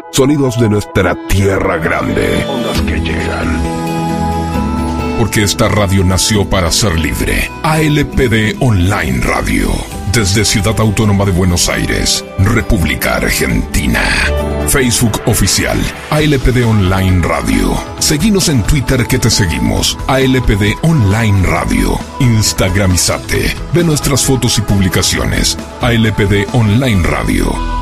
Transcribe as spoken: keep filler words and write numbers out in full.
Sonidos de nuestra tierra grande. Ondas que llegan. Porque esta radio nació para ser libre. A L P D Online Radio. Desde Ciudad Autónoma de Buenos Aires, República Argentina. Facebook oficial, A L P D Online Radio. Seguinos en Twitter que te seguimos, A L P D Online Radio. Instagramizate. Ve nuestras fotos y publicaciones, A L P D Online Radio.